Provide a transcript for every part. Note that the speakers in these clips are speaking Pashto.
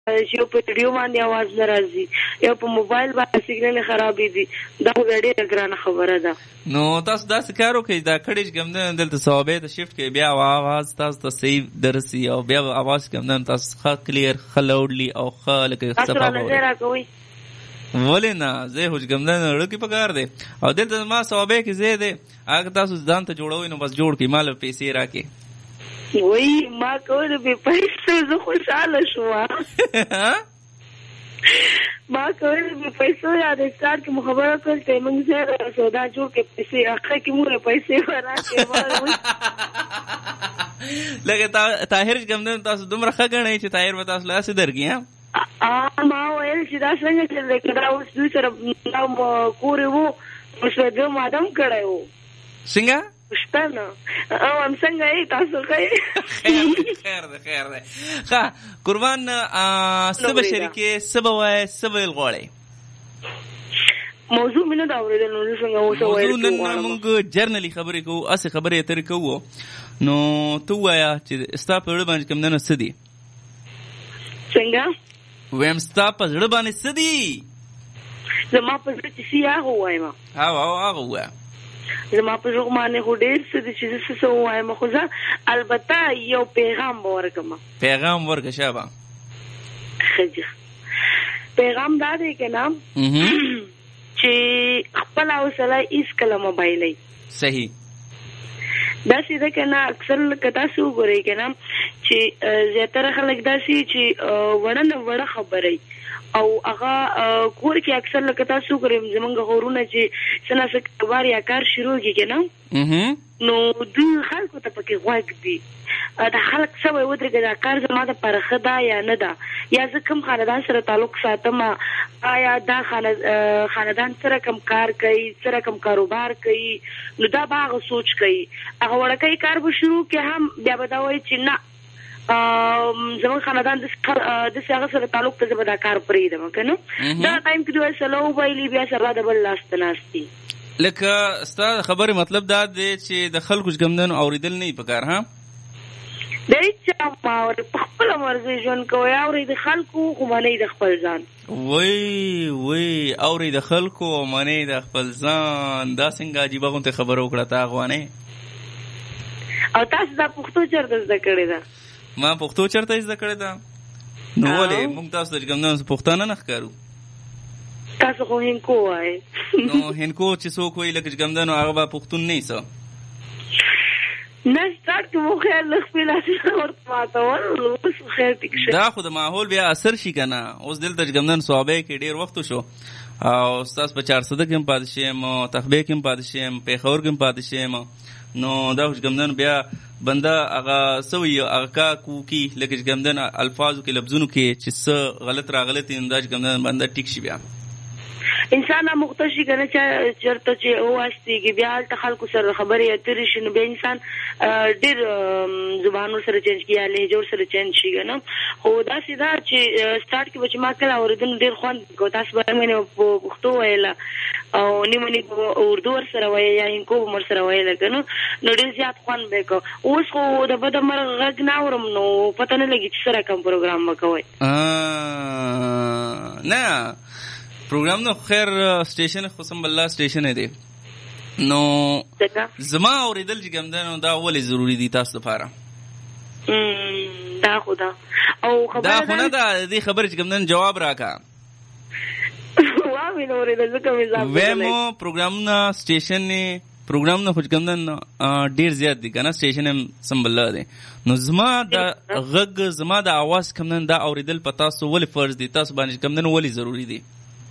چې یو په ریډیو باندې आवाज نه راځي یو په موبایل باندې سیګنال خرابې دي دا ډېره ګرانه خبره ده. نو تاسو داسې کار وکړئ دا کړي چې کوم دلته صوابې ته شفټ کړئ بیا आवाज تاسو ته صحیح درسي او بیا आवाज کوم تاسو ښه کلیر ښه لاوډلی او ښه لکه صفا وي. ولې نه زه هوج ګمدن ورکی پکار دی او دلته ما صوابې کې زه دی هغه تاسو ځان ته جوړوي نو بس جوړ کړئ مال پیسې راکې وای ما کوله به پیسې زه خوشاله شوم ما کوله به پیسې یاد سٹارټ کې خبره کول ته موږ زه سودا جوړ کې پیسې اخر کې موږ پیسې ورکې لکه طاهر ګمدن تاسو دومره ښه ګڼئ چې طاهر به تاسو لاس درکړي ما ویل چې دا څنګه چې دا اوس دوی سره کورې وو اوس دوی مادم کړی وو څنګه پښتنه او هم څنګه یې تاسو خیر ده ښه قربان څه به شریکې څه به وایې څه به ویل غواړئ موضوع مې نه ده اورېدل نو څنګه اوس ویل موضوع نن موږ جرنلي خبرې کوو هسې خبرې اترې کوو نو ته ووایه چې ستا په زړه باندې کوم دنه څه دي څنګه ویم ستا په زړه باندې څه دي زما په زړه چې څه هغه ووایم هغه ووایه زما په زړه باندې خو ډېر څه دي چې زه څه ووایم خو زه البته یو پیغام به ورکړم پیغام ورکړه شابه ښه پیغام دا دی که نه چې خپله حوصله هېڅکله مه بایلئ صحیح داسې ده که نه اکثر لکه تاسو وګورئ که نه چې زیاتره خلک داسې چې وړه نه وړه خبرئ او هغه کور کې اکثر لکه تاسو وګورئ زمونږ غورونه چې څه نه څه کاروبار یا کار شروع کړي که نه نو دوی خلکو ته پکې غوږ دي د خلک څه وایي ودرېږه دا کار زما دپاره ښه ده یا نه ده یا زه کوم خاندان سره تعلق ساتم آیا دا خاندان څه رقم کار کوي څه رقم کاروبار کوي نو دا به هغه سوچ کوي هغه وړکی کار به شروع کړي هم بیا به دا وایي چې نه زمونږ خاندان داسې هغه سره تعلق ته زه به دا کار پرېږدم که نه دا ټایم کې دوی سلو وبایلي بیا سبا د بل لاس ته ناست دي لکه ستا د خبرې مطلب دا دی چې د خلکو ګمدنو اورېدل نه وي پکار ها د هېچا مه اورئ په خپله مرضۍ ژوند کوئ اورئ د خلکو خو منئ د خپل ځان وی اورئ د خلکو او منئ د خپل ځان دا څنګه عجیبه غوندې خبره وکړه تا افغانۍ او تاسو دا پښتو چېرته زده کړې ده ما پښتو چېرته زده کړې ده نو ولې موږ تاسو ته ګمدنو پښتانه نه ښکارو تاسو خو هندکو وایئ نو هندکو چې څوک وایي لکه چې ګمدنو هغه به پښتون نه وي نه سٹارټ کې مو خیر لږ پیلاسونه ورته ماتول اوس خیر ټیک شه دا خو د ماحول بیا اثر شي که نه اوس دلته چې ګمدن صوابۍ کې ډېر وخت شو او ستاسو په چارسده کې هم پاتې شیم تخبې کې هم پاتې شیم پېښور کې هم پاتې شیم نو دا خو چې ګمدن بیا بنده هغه څه وي هغه کا کوکي لکه چې ګمدن الفاظو کې لفظونو کې چې څه غلط راغلط وي نو دا چې ګمدن بنده ټیک شي بیا انسان مخته شي که نه چېرته چې وواستېږي بیا هلته خلکو سره خبرې اترې شي نو بیا انسان ډېر زبانو سره چینج کړي یا لهجو سره چینج شي که نه خو داسې ده چې سټارټ کې به چې ما کله اورېدل نو ډېر خوند کو تاسو به مې په پښتو ویله او نیمه نیمه اردو ورسره ویل یا هندکو به م ورسره ویله که نه نو ډېر زیات خوند به یې کو اوس خو د بده مرغ غږ نه اورم نو پته نه لګي چې څه رقم پروګرام به کوئ نه پروګرام نو خیر سټیشن خو سم بالله سټیشن دی نو زما اورېدل چې ګمدنو دا ولې ضروري دي تاسو لپاره دا خو ده او دا خو نه ده دې خبرې چې ګمدن جواب راکړه واوې نو اورېدل ځکه مې ځان ویمو پروګرامونه سټیشن پروګرامونه خو چې ګمدن ډېر زیات دي که نه سټیشن هم سم بالله دی نو زما د غږ زما د اواز ګمدن دا اورېدل په تاسو ولې فرض دي تاسو باندې ګمدن ولې ضروري دي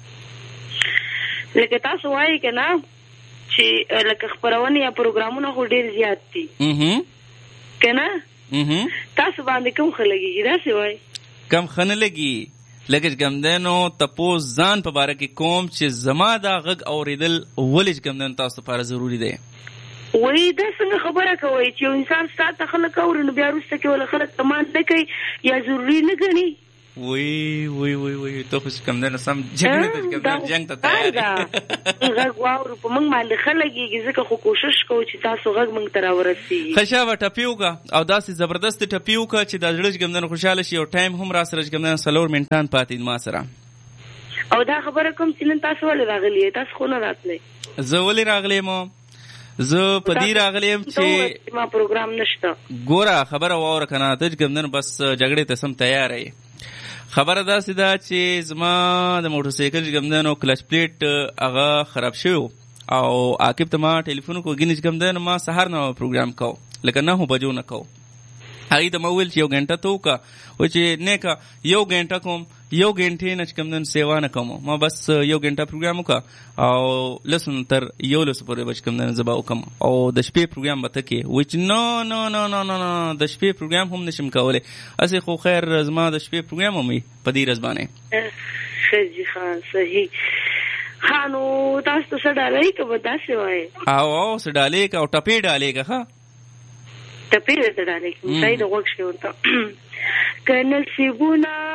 لکه تاسو وایي که نه چې لکه خپرونې یا پروګرامونه خو ډېر زیات دي که نه تاسو باندې کوم ښه لګېږي داسې وایي کم ښه نه لګي لکه چې ګمدنو تپوس ځان په باره کې کوم چې زما دا غږ اورېدل ولې چې ګمدن تاسو لپاره ضروري دی وایي دا څنګه خبره کوئ چې یو انسان ستا ته خلک اوري نو بیا وروسته کې وله خلک تمان نه کوي یا ضروري نه ګڼي وی ته خو کوم نه سم جنگ ته تیار یې غږ واورو په موږ باندې خلګيږي ځکه خو کوشش کوو چې تاسو غږ موږ ته راورسیږي. خشابه ټپیو کا او داسې زبردست ټپیو کا چې د زړه کوم نه خوشاله شي او ټایم هم را سره کوم نه 3 منټان پاتې ما سره. او دا خبره کوم چې نن تاسو ولې راغلی تاسو خو نه راتلی؟ زه ولې راغلی مو زه په دې راغلم چې ما پروګرام نشته. ګوره خبره واوره کنه ته کوم نه بس جګړې ته سم تیار یې. خبره داسې ده چې زما د موټر سایکل کوم نه کلچ پلیټ هغه خراب شوی او عاقب ته ما ټلیفون کو غینځ کوم نه ما سحر نه پروګرام کو لکه نه بجو نه کو هغه د موبایل چې 1 غنټه تو کا او چې نه کا 1 غنټه کوم 1 غنټه نه کوم نن سیوا نه کوم ما بس 1 غنټه پروګرام وکا او لسن تر یو لس پورې بچ کوم نن زبا وکم او د شپې پروګرام به تکي وچ نو نو نو نو نو د شپې پروګرام هم نشم کولای اسې خو خیر زما د شپې پروګرام هم په دې رزبانه خجی خان صحیح خانو تاسو څه ډالۍ کوم داسې وای او څه ډالۍ کا او ټپې ډالۍ کا ها ټپې ډالۍ کوم ځای د وښه ورته کنه سیبونا